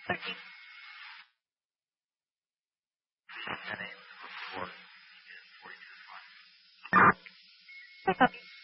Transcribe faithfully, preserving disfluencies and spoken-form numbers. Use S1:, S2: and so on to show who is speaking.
S1: thirteen.
S2: ten a.m. before forty-two is fine.
S1: I copy.